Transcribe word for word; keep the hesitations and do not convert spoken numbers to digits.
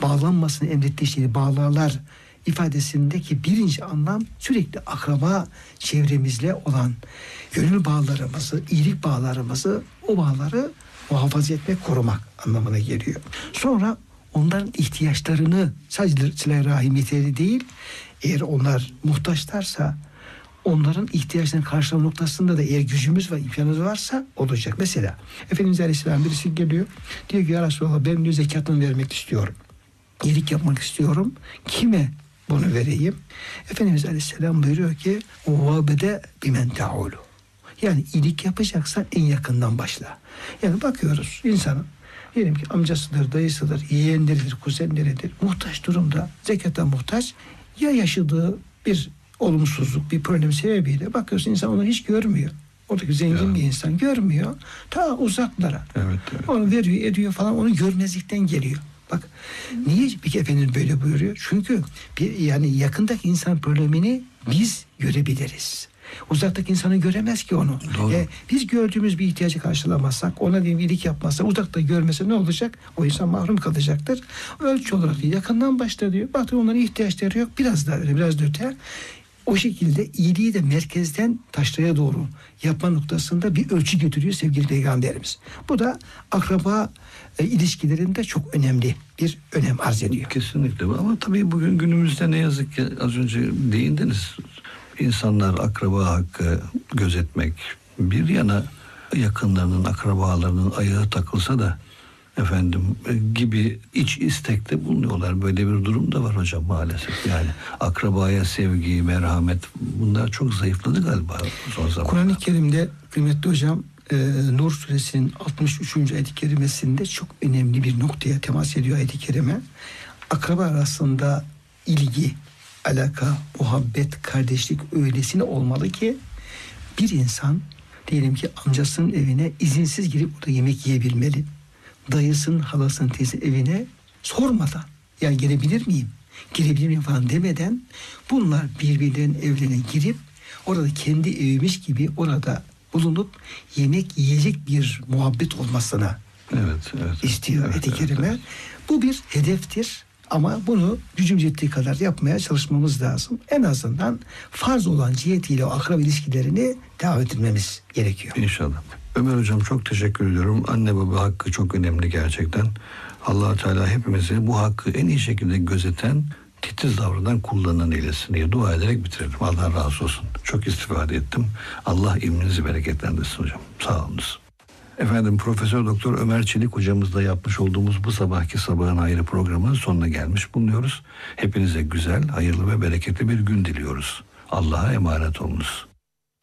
bağlanmasını emrettiği şeyi bağlarlar ifadesindeki birinci anlam sürekli akraba çevremizle olan gönül bağlarımızı, iyilik bağlarımızı, o bağları muhafaza etmek, korumak anlamına geliyor. Sonra onların ihtiyaçlarını sadece sıla-i rahim yeterli değil, eğer onlar muhtaçlarsa onların ihtiyaçlarını karşılama noktasında da eğer gücümüz ve imkanımız varsa olacak. Mesela Efendimiz Aleyhisselam birisi geliyor, diyor ki ya Resulallah ben diyor zekatımı vermek istiyorum. İyilik yapmak istiyorum. Kime bunu vereyim? Efendimiz Aleyhisselam buyuruyor ki وَابَدَ بِمَنْ تَعُولُ. Yani iyilik yapacaksan en yakından başla. Yani bakıyoruz insanın, diyelim ki amcasıdır, dayısıdır, yeğenleridir, kuzenleridir, muhtaç durumda, zekata muhtaç, ya yaşadığı bir olumsuzluk, bir problem sebebiyle bakıyorsun insan onu hiç görmüyor. Oradaki zengin ya. bir insan görmüyor. Ta uzaklara. Evet, evet. Onu veriyor, ediyor falan, onu görmezlikten geliyor. Bak niye peki Efendimiz böyle buyuruyor? Çünkü bir, yani yakındaki insan problemini biz görebiliriz. Uzaktaki insanı göremez ki onu. E, biz gördüğümüz bir ihtiyacı karşılamazsak, ona diyeyim iyilik yapmazsak, uzakta görmese ne olacak? O insan mahrum kalacaktır. Ölçü olarak diyor, yakından başla diyor. Bakın onların ihtiyaçları yok. Biraz da öyle, biraz da öte. O şekilde iyiliği de merkezden taşraya doğru yapma noktasında bir ölçü götürüyor sevgili Peygamberimiz. Bu da akraba e, ilişkilerinde çok önemli bir önem arz ediyor. Kesinlikle. Ama tabii bugün günümüzde ne yazık ki az önce değindiniz. İnsanlar akraba hakkı gözetmek bir yana, yakınlarının, akrabalarının ayağı takılsa da efendim gibi iç istekte bulunuyorlar. Böyle bir durum da var hocam maalesef. Yani akrabaya sevgi, merhamet, bunlar çok zayıfladı galiba son zamanlarda. Kur'an-ı Kerim'de kıymetli hocam e, Nur suresinin altmış üçüncü ayet-i kerimesinde çok önemli bir noktaya temas ediyor ayet-i kerime. Akraba arasında ilgi, alaka, muhabbet, kardeşlik öylesine olmalı ki bir insan diyelim ki amcasının evine izinsiz girip orada yemek yiyebilmeli. Dayısının, halasının, teyze evine sormadan, yani gelebilir miyim, girebilir miyim falan demeden bunlar birbirlerinin evlerine girip orada kendi eviymiş gibi orada bulunup yemek yiyecek bir muhabbet olmasına evet, evet, istiyor evet, ayet-i evet, kerime. evet. Bu bir hedeftir. Ama bunu gücümüz yettiği kadar yapmaya çalışmamız lazım. En azından farz olan cihetiyle o akraba ilişkilerini devam ettirmemiz gerekiyor. İnşallah. Ömer hocam çok teşekkür ediyorum. Anne baba hakkı çok önemli gerçekten. Allah Teala hepimizi bu hakkı en iyi şekilde gözeten, titiz davranan, kullanan eylesin diye dua ederek bitirelim. Allah razı olsun. Çok istifade ettim. Allah ilminizi bereketlendirsin hocam. Sağ olunuz. Efendim Profesör Doktor Ömer Çelik hocamızla yapmış olduğumuz bu sabahki Sabahın Hayrı programının sonuna gelmiş bulunuyoruz. Hepinize güzel, hayırlı ve bereketli bir gün diliyoruz. Allah'a emanet olunuz.